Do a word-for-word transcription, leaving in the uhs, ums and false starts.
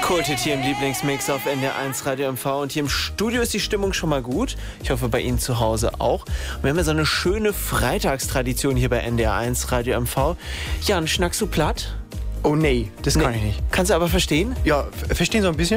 Kultet hier im Lieblingsmix auf N D R eins Radio M V. Und hier im Studio ist die Stimmung schon mal gut. Ich hoffe, bei Ihnen zu Hause auch. Und wir haben ja so eine schöne Freitagstradition hier bei N D R eins Radio M V. Jan, schnackst du platt? Oh nee, das kann Nee. ich nicht. Kannst du aber verstehen? Ja, verstehen so ein bisschen.